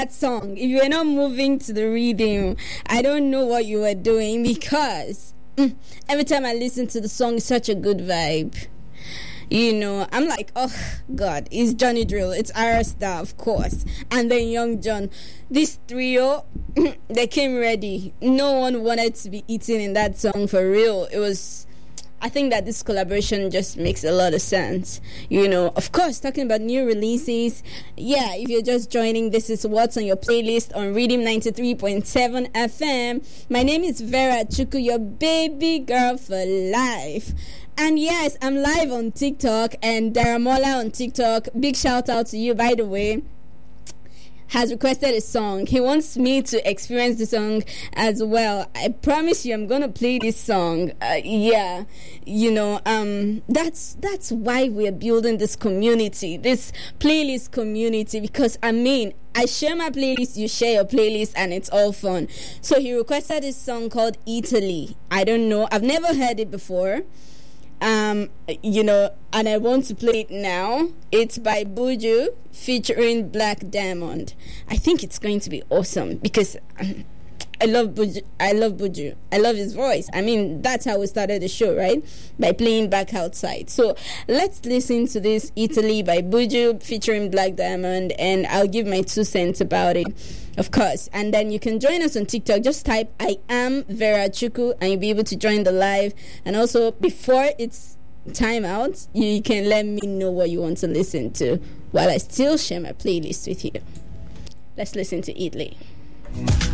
that song, if you were not moving to the rhythm, I don't know what you were doing, because every time I listen to the song, it's such a good vibe. You know, I'm like, oh God, it's Johnny Drill, it's Ara Star, of course, and then Young John. This trio, they came ready. No one wanted to be eaten in that song, for real. I think that this collaboration just makes a lot of sense. You know, of course, talking about new releases. Yeah, if you're just joining, this is what's on your playlist on Rhythm 93.7 FM. My name is Vera Chuku, your baby girl for life. And yes, I'm live on TikTok, and Daramola on TikTok. Big shout out to you, by the way. Has requested a song. He wants me to experience the song as well. I promise you, I'm gonna play this song. Yeah, you know, that's why we're building this community, this playlist community. Because I mean, I share my playlist, you share your playlist, and it's all fun. So he requested this song called Italy. I don't know. I've never heard it before. You know, and I want to play it now. It's by Buju featuring Black Diamond. I think it's going to be awesome, because I love Buju. I love his voice. I mean, that's how we started the show, right? By playing Back Outside. So let's listen to this, Italy by Buju featuring Black Diamond, and I'll give my 2 cents about it, of course. And then you can join us on TikTok. Just type I am Vera Chuku and you'll be able to join the live. And also, before it's time out, you can let me know what you want to listen to while I still share my playlist with you. Let's listen to Italy.